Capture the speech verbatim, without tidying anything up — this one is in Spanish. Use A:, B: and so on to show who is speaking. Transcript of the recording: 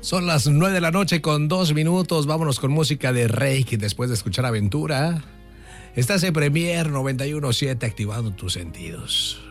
A: Son las nueve de la noche con dos minutos. Vámonos con música de Reiki después de escuchar Aventura. Estás en Premier noventa y uno punto siete activando tus sentidos.